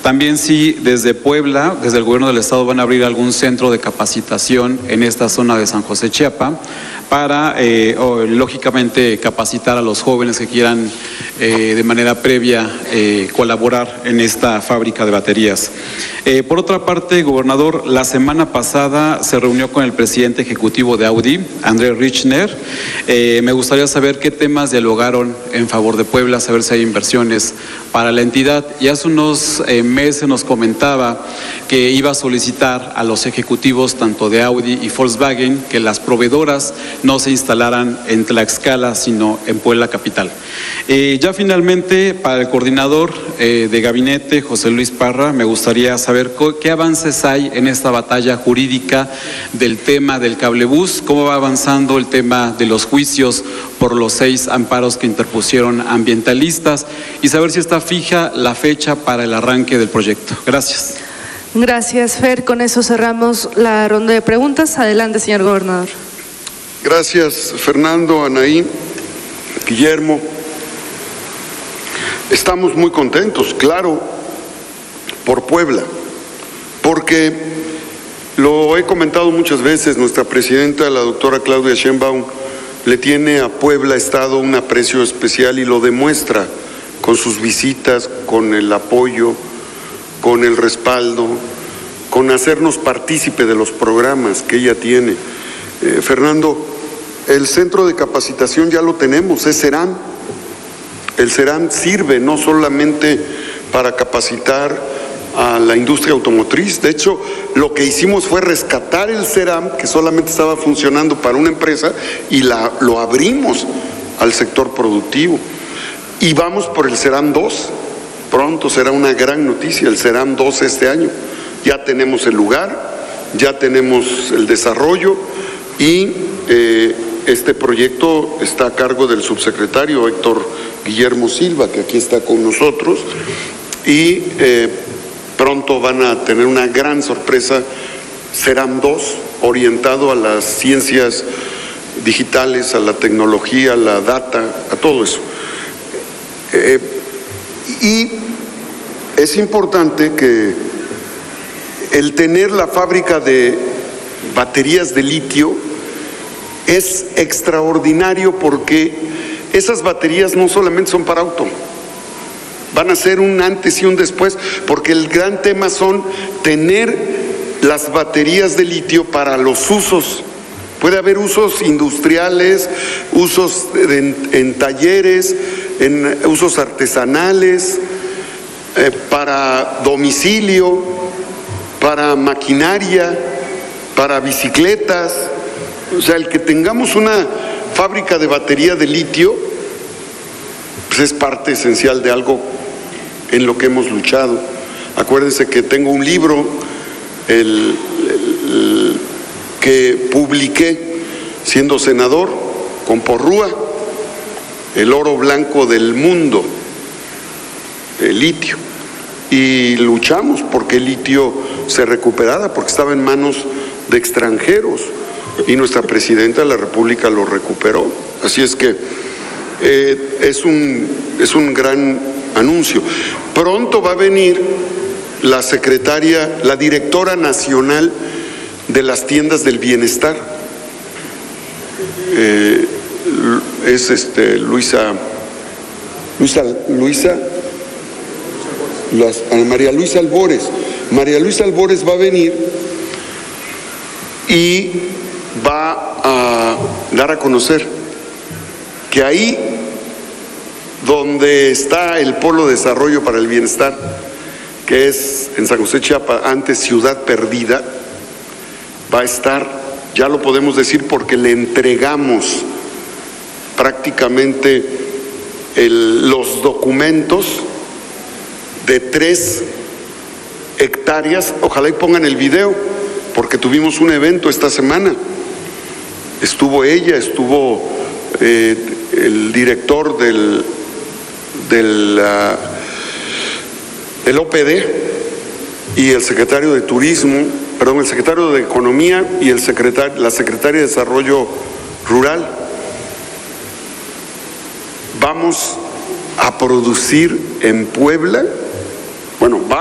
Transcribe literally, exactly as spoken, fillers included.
También si desde Puebla, desde el gobierno del estado, van a abrir algún centro de capacitación en esta zona de San José Chiapa para, eh, o, lógicamente, capacitar a los jóvenes que quieran eh, de manera previa eh, colaborar en esta fábrica de baterías. Eh, por otra parte, gobernador, la semana pasada se reunió con el presidente ejecutivo de Audi, André Richner. Eh, me gustaría saber qué temas dialogaron en favor de Puebla, saber si hay inversiones para la entidad. Y hace unos eh, meses nos comentaba que iba a solicitar a los ejecutivos tanto de Audi y Volkswagen que las proveedoras no se instalaran en Tlaxcala, sino en Puebla capital. Eh, ya finalmente, para el coordinador eh, de gabinete, José Luis Parra, me gustaría saber qué avances hay en esta batalla jurídica del tema del cablebús, cómo va avanzando el tema de los juicios por los seis amparos que interpusieron ambientalistas y saber si está fija la fecha para el arranque del proyecto. Gracias. Gracias, Fer. Con eso cerramos la ronda de preguntas. Adelante, señor gobernador. Gracias, Fernando, Anaí, Guillermo. Estamos muy contentos, claro, por Puebla, porque lo he comentado muchas veces, nuestra presidenta, la doctora Claudia Sheinbaum, le tiene a Puebla Estado un aprecio especial y lo demuestra con sus visitas, con el apoyo, con el respaldo, con hacernos partícipe de los programas que ella tiene. Eh, Fernando, el centro de capacitación ya lo tenemos, es CERAM. El CERAM sirve no solamente para capacitar a la industria automotriz, de hecho, lo que hicimos fue rescatar el CERAM, que solamente estaba funcionando para una empresa, y la, lo abrimos al sector productivo. Y vamos por el CERAM dos, pronto será una gran noticia, el CERAM dos este año. Ya tenemos el lugar, ya tenemos el desarrollo y eh, este proyecto está a cargo del subsecretario Héctor Guillermo Silva, que aquí está con nosotros, y eh, pronto van a tener una gran sorpresa, CERAM dos, orientado a las ciencias digitales, a la tecnología, a la data, a todo eso. Eh, y es importante que el tener la fábrica de baterías de litio es extraordinario porque esas baterías no solamente son para auto, van a ser un antes y un después, porque el gran tema son tener las baterías de litio para los usos. Puede haber usos industriales, usos en, en talleres, en usos artesanales, eh, para domicilio, para maquinaria, para bicicletas. O sea, el que tengamos una fábrica de batería de litio, pues es parte esencial de algo en lo que hemos luchado. Acuérdense que tengo un libro el, el, que publiqué siendo senador con Porrúa, el oro blanco del mundo, el litio. Y luchamos porque el litio se recuperara, porque estaba en manos de extranjeros. Y nuestra presidenta de la República lo recuperó. Así es que eh, es un, es un gran anuncio. Pronto va a venir la secretaria, la directora nacional de las tiendas del bienestar. Eh, es este Luisa, Luisa, Luisa, las, María Luisa Albores. María Luisa Albores va a venir y va a dar a conocer que ahí donde está el Polo de Desarrollo para el Bienestar, que es en San José Chiapa, antes Ciudad Perdida, va a estar, ya lo podemos decir porque le entregamos prácticamente el, los documentos de tres hectáreas. Ojalá y pongan el video, porque tuvimos un evento esta semana. Estuvo ella, estuvo eh, el director del, del, uh, del O P D y el secretario de Turismo, perdón, el secretario de Economía y el secretario, la secretaria de Desarrollo Rural. Vamos a producir en Puebla, bueno, va